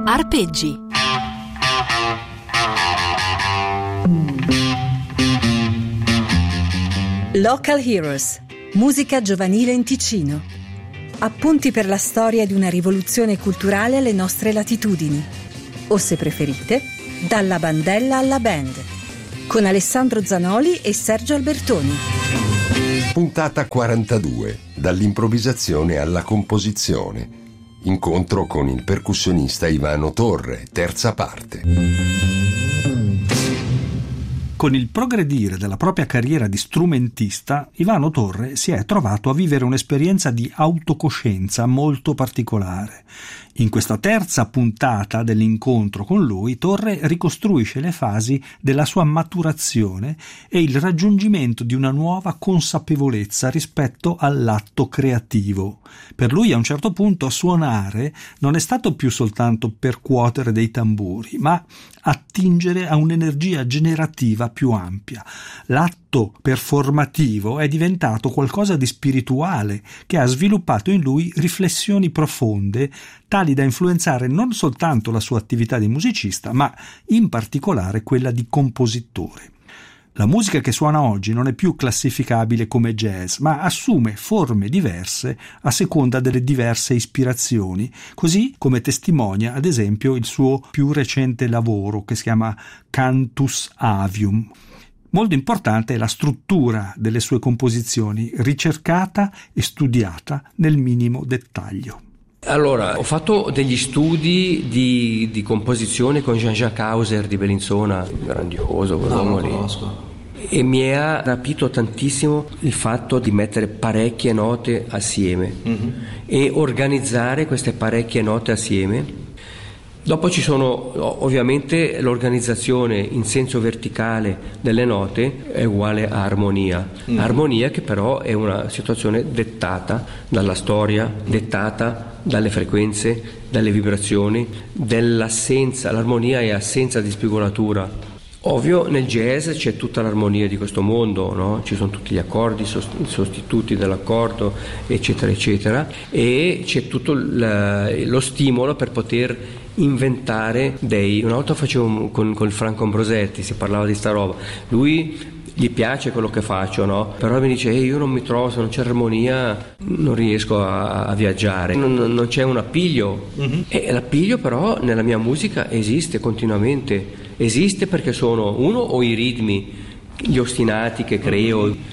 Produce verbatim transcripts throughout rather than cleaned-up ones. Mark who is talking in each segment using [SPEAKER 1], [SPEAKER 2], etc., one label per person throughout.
[SPEAKER 1] Arpeggi.
[SPEAKER 2] Local Heroes, musica giovanile in Ticino. Appunti per la storia di una rivoluzione culturale alle nostre latitudini. O se preferite, dalla bandella alla band. Con Alessandro Zanoli e Sergio Albertoni.
[SPEAKER 3] Puntata quarantadue, dall'improvvisazione alla composizione. Incontro con il percussionista Ivano Torre, terza parte.
[SPEAKER 4] Con il progredire della propria carriera di strumentista, Ivano Torre si è trovato a vivere un'esperienza di autocoscienza molto particolare. In questa terza puntata dell'incontro con lui, Torre ricostruisce le fasi della sua maturazione e il raggiungimento di una nuova consapevolezza rispetto all'atto creativo. Per lui, a un certo punto, suonare non è stato più soltanto percuotere dei tamburi, ma attingere a un'energia generativa più ampia. L'atto performativo è diventato qualcosa di spirituale che ha sviluppato in lui riflessioni profonde tali da influenzare non soltanto la sua attività di musicista, ma in particolare quella di compositore. La musica che suona oggi non è più classificabile come jazz, ma assume forme diverse a seconda delle diverse ispirazioni, così come testimonia ad esempio il suo più recente lavoro che si chiama Cantus Avium. Molto importante è la struttura delle sue composizioni, ricercata e studiata nel minimo dettaglio.
[SPEAKER 5] Allora, ho fatto degli studi di, di composizione con Jean-Jacques Hauser di Bellinzona, grandioso quell'uomo lì. E mi ha rapito tantissimo il fatto di mettere parecchie note assieme mm-hmm. e organizzare queste parecchie note assieme. Dopo ci sono ovviamente l'organizzazione in senso verticale delle note è uguale a armonia. Mm. Armonia che però è una situazione dettata dalla storia, dettata dalle frequenze, dalle vibrazioni, dell'assenza. L'armonia è assenza di spigolatura. Ovvio nel jazz c'è tutta l'armonia di questo mondo, no? Ci sono tutti gli accordi, i sostituti dell'accordo, eccetera eccetera, e c'è tutto lo stimolo per poter inventare dei... Una volta facevo con, con Franco Ambrosetti, si parlava di sta roba, lui gli piace quello che faccio, no? Però mi dice, eh, io non mi trovo, se non c'è armonia non riesco a, a viaggiare, non, non c'è un appiglio. Mm-hmm. E l'appiglio però nella mia musica esiste continuamente, esiste perché sono uno o i ritmi, gli ostinati che creo.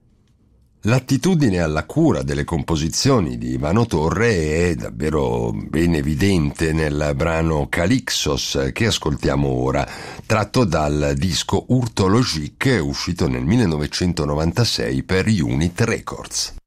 [SPEAKER 3] L'attitudine alla cura delle composizioni di Ivano Torre è davvero ben evidente nel brano Calixos che ascoltiamo ora, tratto dal disco Urtologique uscito nel millenovecentonovantasei per Unit Records.